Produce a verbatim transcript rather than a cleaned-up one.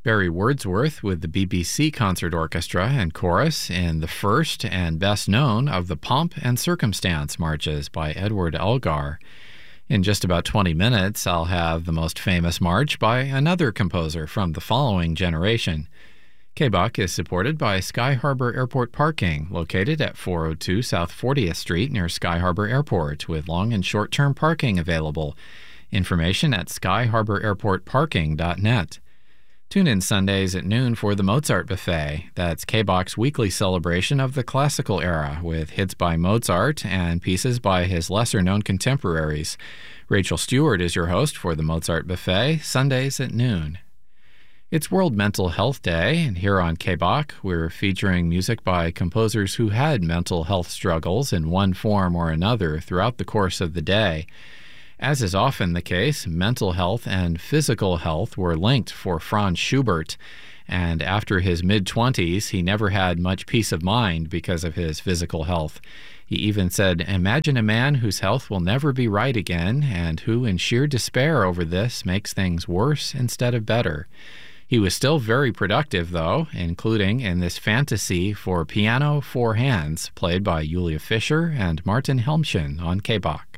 Barry Wordsworth with the B B C Concert Orchestra and Chorus in the first and best known of the Pomp and Circumstance marches by Edward Elgar. In just about twenty minutes, I'll have the most famous march by another composer from the following generation. K B O C is supported by Sky Harbor Airport Parking, located at four oh two South fortieth Street near Sky Harbor Airport, with long and short-term parking available. Information at sky harbor airport parking dot net. Tune in Sundays at noon for the Mozart Buffet. That's K B O C's weekly celebration of the classical era, with hits by Mozart and pieces by his lesser-known contemporaries. Rachel Stewart is your host for the Mozart Buffet, Sundays at noon. It's World Mental Health Day, and here on K B O C, we're featuring music by composers who had mental health struggles in one form or another throughout the course of the day. As is often the case, mental health and physical health were linked for Franz Schubert, and after his mid-twenties, he never had much peace of mind because of his physical health. He even said, "Imagine a man whose health will never be right again, and who, in sheer despair over this, makes things worse instead of better." He was still very productive, though, including in this fantasy for piano four hands, played by Julia Fischer and Martin Helmchen on K B O C.